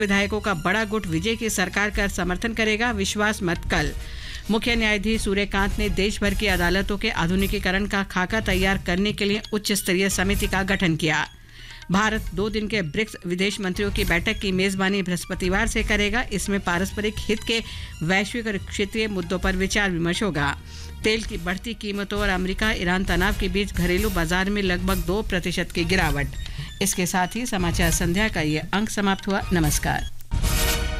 विधायकों का बड़ा गुट विजय की सरकार का समर्थन करेगा, विश्वास मत कल। मुख्य न्यायाधीश सूर्यकांत ने देश भर की अदालतों के आधुनिकीकरण का खाका तैयार करने के लिए उच्च स्तरीय समिति का गठन किया। भारत 2 दिन के ब्रिक्स विदेश मंत्रियों की बैठक की मेजबानी बृहस्पतिवार से करेगा। इसमें पारस्परिक हित के वैश्विक और क्षेत्रीय मुद्दों पर विचार विमर्श होगा। तेल की बढ़ती कीमतों और अमेरिका ईरान तनाव के बीच घरेलू बाजार में लगभग 2% की गिरावट। इसके साथ ही समाचार संध्या का ये अंक समाप्त हुआ। नमस्कार।